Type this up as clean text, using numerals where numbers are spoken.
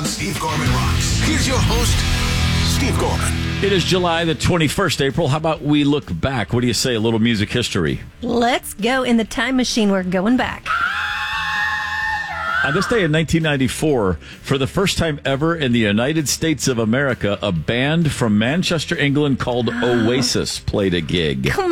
Steve Gorman Rocks. Here's your host, Steve Gorman. It is July the 21st, April. How about we look back? What do you say? A little music history. Let's go in the time machine. We're going back. On this day in 1994, for the first time ever in the United States of America, a band from Manchester, England called Oasis played a gig. Come